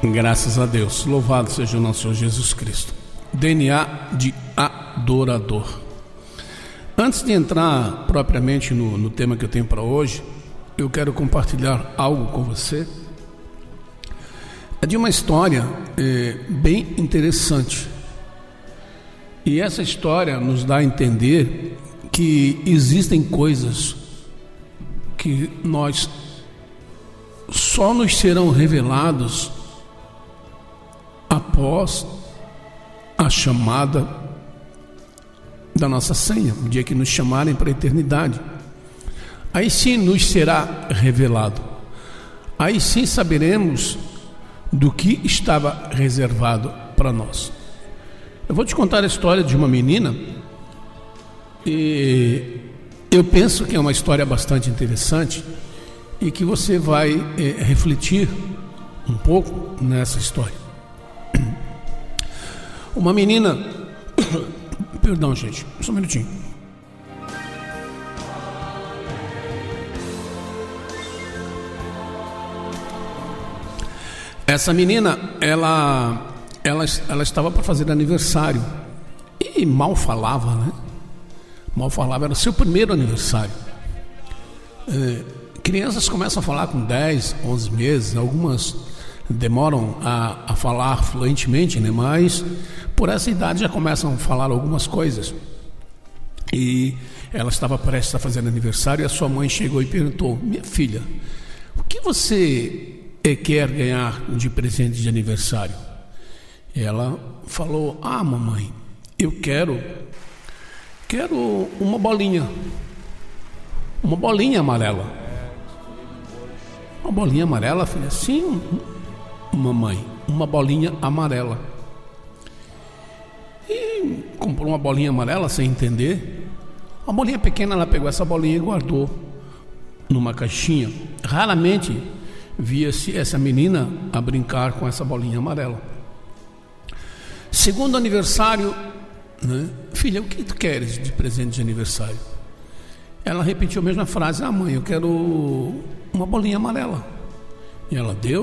Graças a Deus, louvado seja o nosso Senhor Jesus Cristo. DNA de adorador. Antes de entrar propriamente no tema que eu tenho para hoje, eu quero compartilhar algo com você. É de uma história bem interessante. E essa história nos dá a entender que existem coisas que só nos serão revelados após a chamada da nossa senha, o dia que nos chamarem para a eternidade. Aí sim nos será revelado. Aí sim saberemos do que estava reservado para nós. Eu vou te contar a história de uma menina e eu penso que é uma história bastante interessante e que você vai refletir um pouco nessa história. Uma menina... Perdão, gente, só um minutinho. Essa menina, ela estava para fazer aniversário e mal falava, né? Mal falava, era o seu primeiro aniversário. Crianças começam a falar com 10, 11 meses, algumas demoram a falar fluentemente, né? Mas por essa idade já começam a falar algumas coisas. E ela estava prestes a fazer aniversário e a sua mãe chegou e perguntou: minha filha, o que você quer ganhar de presente de aniversário? Ela falou: mamãe, eu quero uma bolinha amarela. Uma bolinha amarela, filha? Sim, mamãe, uma bolinha amarela. E comprou uma bolinha amarela sem entender. Uma bolinha pequena, ela pegou essa bolinha e guardou numa caixinha. Raramente via-se essa menina a brincar com essa bolinha amarela. Segundo aniversário, né? Filha, o que tu queres de presente de aniversário? Ela repetiu a mesma frase: mãe, eu quero uma bolinha amarela. E ela deu